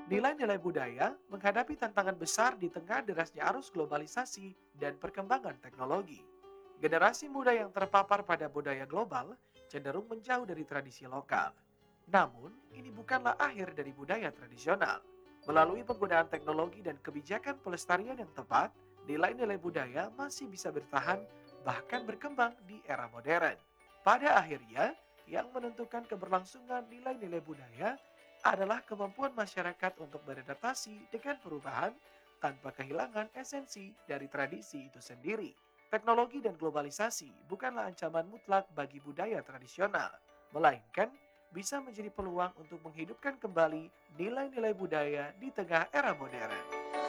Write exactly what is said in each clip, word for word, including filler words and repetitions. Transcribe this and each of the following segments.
Nilai-nilai budaya menghadapi tantangan besar di tengah derasnya arus globalisasi dan perkembangan teknologi. Generasi muda yang terpapar pada budaya global cenderung menjauh dari tradisi lokal. Namun, ini bukanlah akhir dari budaya tradisional. Melalui penggunaan teknologi dan kebijakan pelestarian yang tepat, nilai-nilai budaya masih bisa bertahan bahkan berkembang di era modern. Pada akhirnya, yang menentukan keberlangsungan nilai-nilai budaya adalah kemampuan masyarakat untuk beradaptasi dengan perubahan tanpa kehilangan esensi dari tradisi itu sendiri. Teknologi dan globalisasi bukanlah ancaman mutlak bagi budaya tradisional, melainkan bisa menjadi peluang untuk menghidupkan kembali nilai-nilai budaya di tengah era modern.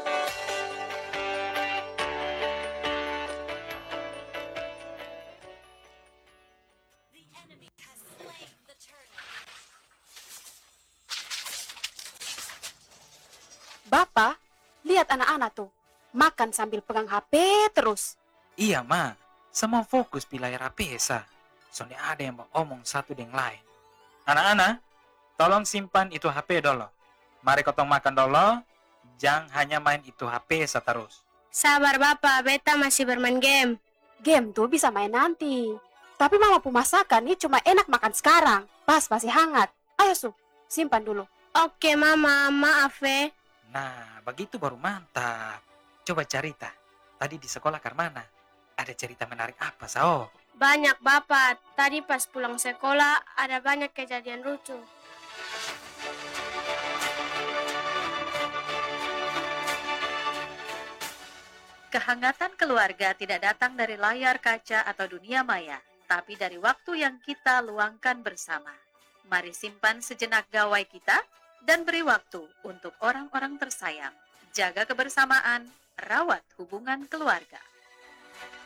Bapak, lihat anak-anak tuh. Makan sambil pegang H P terus. Iya, Ma. Semua fokus pilih rapi esa. Soalnya ada yang mau omong satu dengan lain. Anak-anak, tolong simpan itu H P dulu. Mari kotong makan dulu. Jangan hanya main itu H P esa terus. Sabar Bapak, beta masih bermain game. Game tuh bisa main nanti. Tapi mama pu masakan nih cuma enak makan sekarang. Pas masih hangat. Ayo Su, simpan dulu. Oke Mama, maaf eh. Nah, begitu baru mantap. Coba cerita. Tadi di sekolah Karmana, ada cerita menarik apa, Sao? Banyak Bapak, tadi pas pulang sekolah ada banyak kejadian lucu. Kehangatan keluarga tidak datang dari layar kaca atau dunia maya, tapi dari waktu yang kita luangkan bersama. Mari simpan sejenak gawai kita dan beri waktu untuk orang-orang tersayang. Jaga kebersamaan, rawat hubungan keluarga.